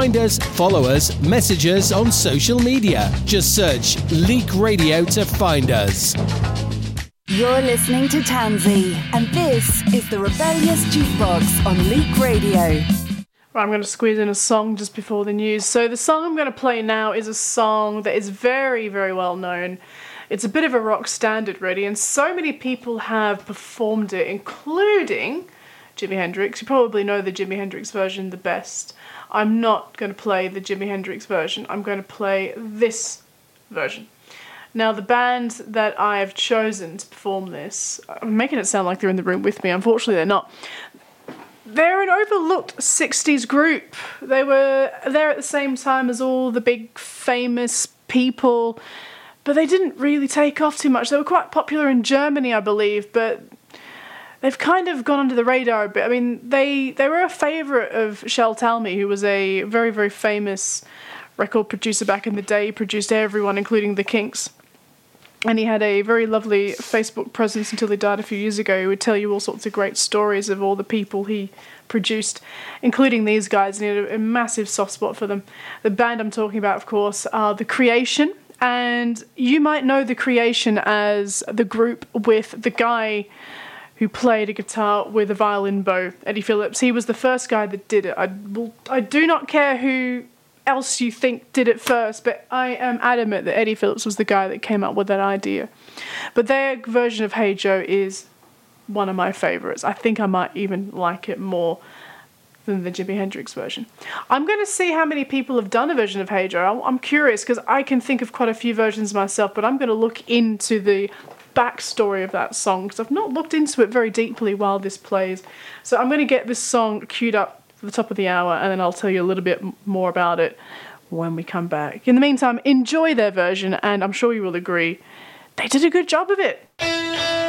find us, follow us, message us on social media. Just search Leak Radio to find us. You're listening to Tansy, and this is the Rebellious Jukebox on Leak Radio. Right, I'm going to squeeze in a song just before the news. So the song I'm going to play now is a song that is very, very well known. It's a bit of a rock standard, really, and so many people have performed it, including Jimi Hendrix. You probably know the Jimi Hendrix version the best. I'm not going to play the Jimi Hendrix version. I'm going to play this version. Now, the band that I have chosen to perform this, I'm making it sound like they're in the room with me. Unfortunately, they're not. They're an overlooked 60s group. They were there at the same time as all the big famous people, but they didn't really take off too much. They were quite popular in Germany, I believe, but they've kind of gone under the radar a bit. I mean, they were a favourite of Shel Talmy, who was a very, very famous record producer back in the day. He produced everyone, including the Kinks. And he had a very lovely Facebook presence until he died a few years ago. He would tell you all sorts of great stories of all the people he produced, including these guys, and he had a massive soft spot for them. The band I'm talking about, of course, are The Creation, and you might know The Creation as the group with the guy who played a guitar with a violin bow, Eddie Phillips. He was the first guy that did it. I do not care who else you think did it first, but I am adamant that Eddie Phillips was the guy that came up with that idea. But their version of Hey Joe is one of my favourites. I think I might even like it more than the Jimi Hendrix version. I'm going to see how many people have done a version of Hey Joe. I'm curious because I can think of quite a few versions myself, but I'm going to look into the backstory of that song because I've not looked into it very deeply while this plays. So I'm going to get this song queued up for the top of the hour, and then I'll tell you a little bit more about it when we come back. In the meantime, enjoy their version, and I'm sure you will agree, they did a good job of it.